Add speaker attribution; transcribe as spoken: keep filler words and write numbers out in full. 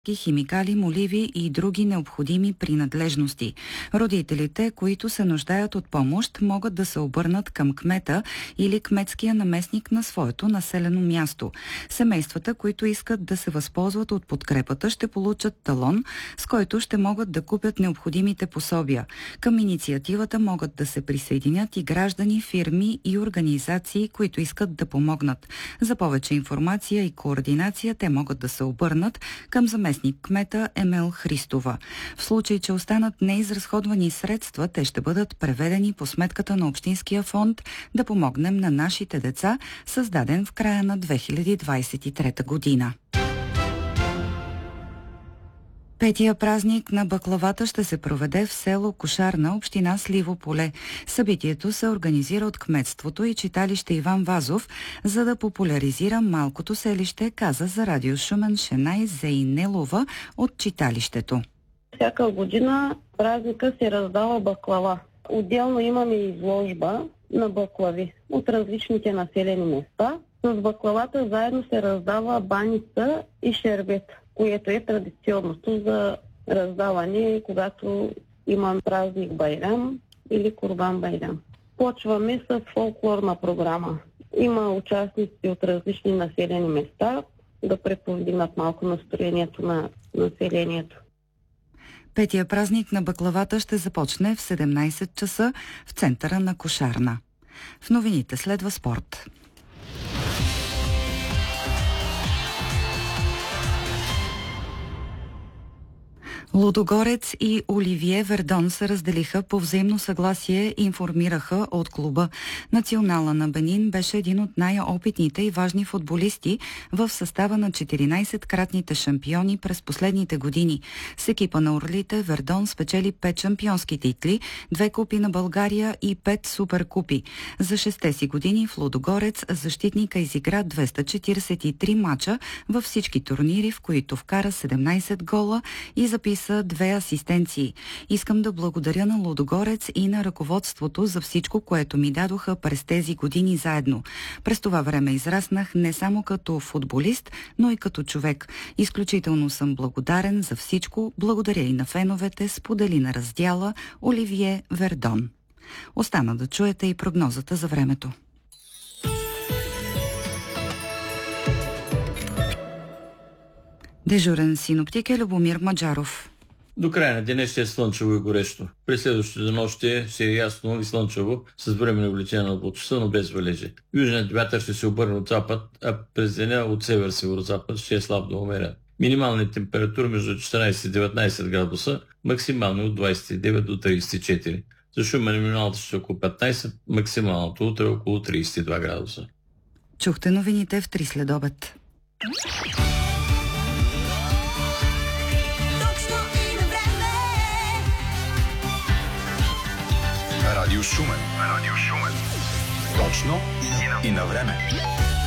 Speaker 1: химикали, моливи и други необходими принадлежности. Родителите, които се нуждаят от помощ, могат да се обърнат към кмета или кметския наместник на своето населено място. Семействата, които искат да се възползват от подкрепата, ще получат талон, с който ще могат да купят необходимите пособия. Към инициативата могат да се присъединят и граждани, фирми и организации, които искат да помогнат. За повече информация и координация те могат да се обърнат към заместник кмета Емел Христова. В случай, че останат неизразходвани средства, те ще бъдат преведени по сметката на Общинския фонд "Да помогнем на нашите деца", създаден в края на две хиляди двадесет и трета година. Петия празник на баклавата ще се проведе в село Кошарна, община Сливо поле. Събитието се организира от кметството и читалище Иван Вазов, за да популяризира малкото селище, каза за Радио Шумен Шенай Зейнелова от читалището.
Speaker 2: Всяка година празника се раздава баклава. Отделно имаме изложба на баклави от различните населени места. С баклавата заедно се раздава баница и шербет, което е традиционното за раздаване, когато имам празник Байрам или Курбан Байрам. Почваме с фолклорна програма. Има участници от различни населени места да преповдигнат малко настроението на населението.
Speaker 1: Петия празник на баклавата ще започне в седемнадесет часа в центъра на Кошарна. В новините следва спорт. Лудогорец и Оливие Вердон се разделиха по взаимно съгласие и информираха от клуба. Национала на Бенин беше един от най-опитните и важни футболисти в състава на четиринадесеткратните шампиони през последните години. С екипа на орлите Вердон спечели пет шампионски титли, две купи на България и пет суперкупи. За шестте си години в Лудогорец защитника изигра двеста четиридесет и три мача във всички турнири, в които вкара седемнадесет гола и записа са две асистенции. Искам да благодаря на Лудогорец и на ръководството за всичко, което ми дадоха през тези години заедно. През това време израснах не само като футболист, но и като човек. Изключително съм благодарен за всичко. Благодаря и на феновете, сподели на раздяла Оливие Вердон. Остана да чуете и прогнозата за времето. Дежурен синоптик е Любомир Маджаров.
Speaker 3: До края на деня ще е слънчево и горещо. През следващото нощи ще е ясно и слънчево, с временно обличение на облачността, но без валежи. Южният вятър ще се обърне от запад, а през деня от север-северозапад ще е слаб до умерен. Минимални температури между четиринадесет и деветнадесет градуса, максимални от двадесет и девет до тридесет и четири. За Шумен минималната ще е около петнадесет, максималното утре около тридесет и два градуса.
Speaker 1: Чухте новините в три следобед.
Speaker 4: Радио Шумен. Радио Шумен. Точно и на време.